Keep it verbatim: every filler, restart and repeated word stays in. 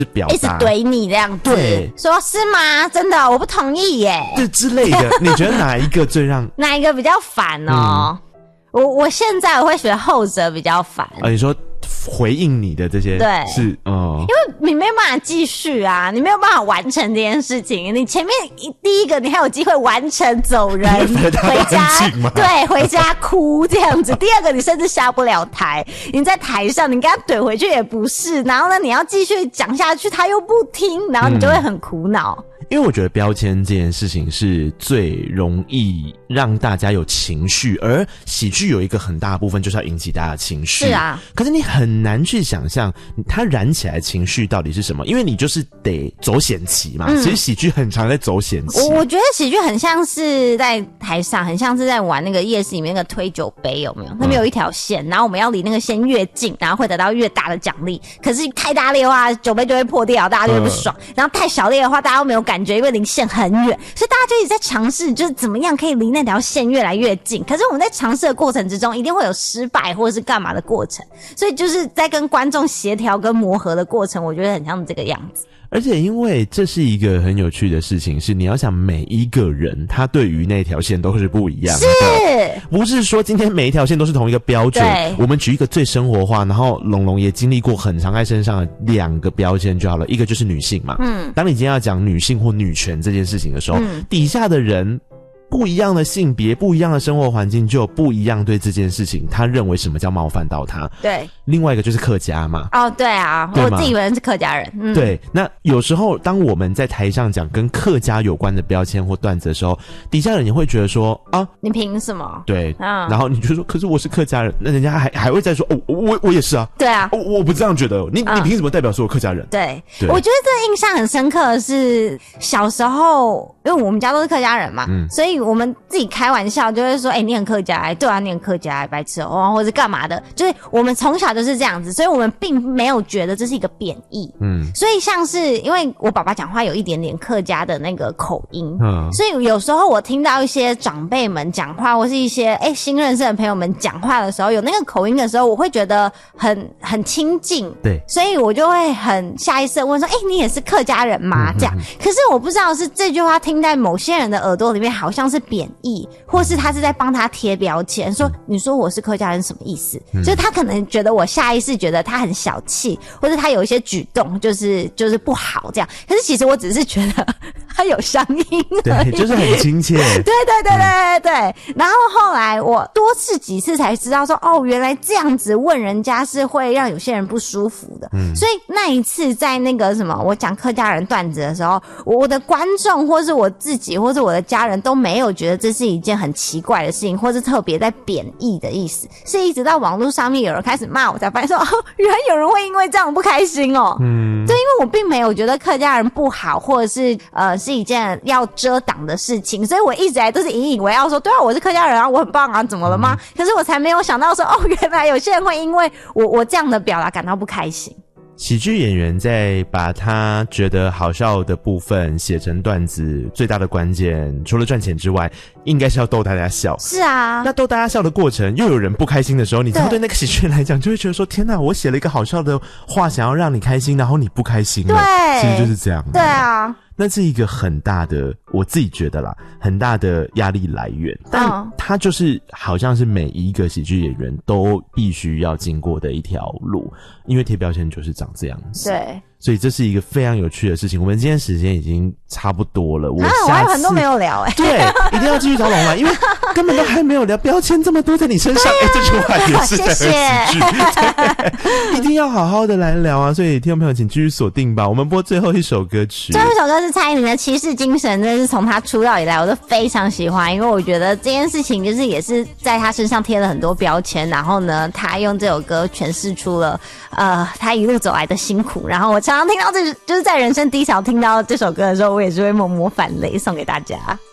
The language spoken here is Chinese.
表达， 一直怼你这样子， 对， 说是吗？真的我不同意耶， 这之类的。你觉得哪一个最让哪一个比较烦哦？嗯、我我现在我会觉得后者比较烦。 啊，你说回应你的这些， 对， 是哦， 因为你没有办法继续啊，你没有办法完成这件事情。你前面一第一个你还有机会完成走人回家，对，回家哭这样子。第二个你甚至下不了台，你在台上你跟他怼回去也不是，然后呢你要继续讲下去他又不听，然后你就会很苦恼。嗯， 因为我觉得标签这件事情是最容易让大家有情绪，而喜剧有一个很大的部分就是要引起大家的情绪。 是啊， 可是你很难去想象它燃起来的情绪到底是什么，因为你就是得走险棋嘛。嗯、其实喜剧很常在走险棋。 我觉得喜剧很像是在台上，很像是在玩那个夜市里面那个推酒杯，有没有？那边有一条线，然后我们要离那个线越近，然后会得到越大的奖励。可是太大力的话，酒杯就会破掉，大家就会不爽。嗯、然后太小力的话，大家都没有感觉，因为离线很远，所以大家就一直在尝试，就是怎么样可以离那条线越来越近。可是我们在尝试的过程之中，一定会有失败或者是干嘛的过程，所以就是在跟观众协调跟磨合的过程，我觉得很像这个样子。 而且因为这是一个很有趣的事情，是你要想每一个人他对于那条线都是不一样的， 是不是说今天每一条线都是同一个标准？我们举一个最生活化，然后龙龙也经历过很常在身上的两个标签就好了，一个就是女性嘛。嗯，当你今天要讲女性或女权这件事情的时候，嗯、底下的人不一样的性别，不一样的生活环境，就有不一样对这件事情他认为什么叫冒犯到他。 对， 另外一个就是客家嘛。 哦，对啊，我自己以为是客家人。嗯， 对，那有时候当我们在台上讲跟客家有关的标签或段子的时候，底下人也会觉得说啊， 你凭什么？ 对，嗯，然后你就说，可是我是客家人，那人家还还会再说，哦，我我也是啊。 对啊， 我我不这样觉得，你、嗯、你凭什么代表说我客家人？ 对，对，我觉得这印象很深刻的是小时候，因为我们家都是客家人嘛，嗯，所以我们自己开玩笑就会说，哎、欸，你很客家、欸，对啊，你很客家、欸，白痴哦，或者干嘛的，就是我们从小就是这样子，所以我们并没有觉得这是一个贬义，嗯，所以像是因为我爸爸讲话有一点点客家的那个口音，嗯，所以有时候我听到一些长辈们讲话，或是一些哎、欸、新认识的朋友们讲话的时候，有那个口音的时候，我会觉得很很亲近， 对， 所以我就会很下意识地问说，哎、欸，你也是客家人吗？这样，可是我不知道是这句话听在某些人的耳朵里面好像是贬义，或是他是在帮他贴标签，说你说我是客家人什么意思？嗯、就是他可能觉得我下意识觉得他很小气，或者他有一些举动就是就是不好这样。可是其实我只是觉得他有乡音而已， 对，就是很亲切。 对对对对对对。嗯、然后后来我多次几次才知道说，哦，原来这样子问人家是会让有些人不舒服的。嗯，所以那一次在那个什么，我讲客家人段子的时候，我的观众或是我自己或是我的家人都没有觉得这是一件很奇怪的事情，或是特别在贬义的意思，是一直到网络上面有人开始骂我才发现说，哦，原来有人会因为这样不开心哦。嗯，对，因为我并没有觉得客家人不好，或者是呃是一件要遮挡的事情，所以我一直来都是引以为傲说，对啊，我是客家人啊，我很棒啊，怎么了吗？嗯、可是我才没有想到说，哦，原来有些人会因为我我这样的表达感到不开心。 喜剧演员在把他觉得好笑的部分写成段子，最大的关键除了赚钱之外，应该是要逗大家笑。 是啊， 那逗大家笑的过程又有人不开心的时候，你知道对那个喜剧人来讲就会觉得说，天哪，我写了一个好笑的话想要让你开心，然后你不开心了。对，其实就是这样。 对啊， 那是一个很大的，我自己觉得啦，很大的压力来源，但它就是好像是每一个喜剧演员都必须要经过的一条路，因为贴标签就是长这样子。 对， 所以这是一个非常有趣的事情。我们今天时间已经差不多了，我啊，我还有很多没有聊哎、欸。 对，一定要继续找龙来，因为根本都还没有聊标签这么多在你身上。哎、啊欸，这句话也是在喜剧，一定要好好的来聊啊！所以听众朋友请继续锁定吧。我们播最后一首歌曲， 最后一首歌是蔡依林的《骑士精神》，真的是从她出道以来我都非常喜欢，因为我觉得这件事情就是也是在她身上贴了很多标签，然后呢，她用这首歌诠释出了呃她一路走来的辛苦。然后我常常听到这就是在人生低潮听到这首歌的时候，我也是会默默泛泪，送给大家。